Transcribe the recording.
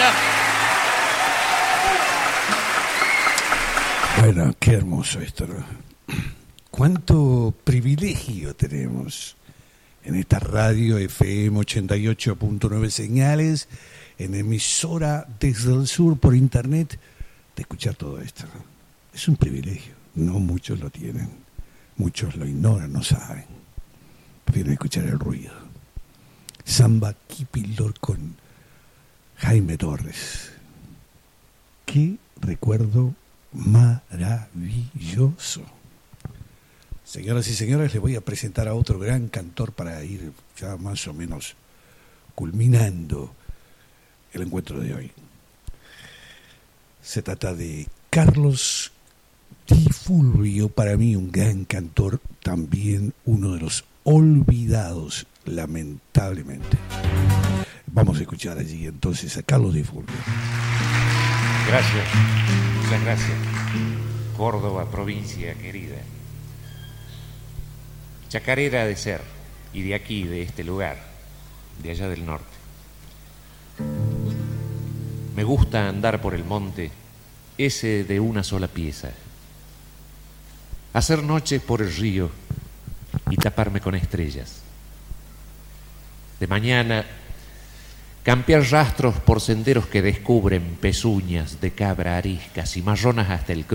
Gracias. Bueno, qué hermoso esto, ¿no? Cuánto privilegio tenemos en esta radio FM 88.9 señales, en emisora desde el sur por internet, de escuchar todo esto, ¿no? Es un privilegio, no muchos lo tienen, muchos lo ignoran, no saben, prefieren escuchar el ruido. Samba Kipilor con Jaime Torres. Qué recuerdo maravilloso. Señoras y señores, les voy a presentar a otro gran cantor para ir ya más o menos culminando el encuentro de hoy. Se trata de Carlos Di Fulvio, para mí un gran cantor, también uno de los olvidados, lamentablemente. Vamos a escuchar allí entonces a Carlos Di Fulvio. Gracias, muchas gracias. Córdoba, provincia querida. Chacarera de ser, y de aquí, de este lugar, de allá del norte. Me gusta andar por el monte, ese de una sola pieza. Hacer noches por el río y taparme con estrellas. De mañana, campear rastros por senderos que descubren pezuñas de cabra ariscas y marronas hasta el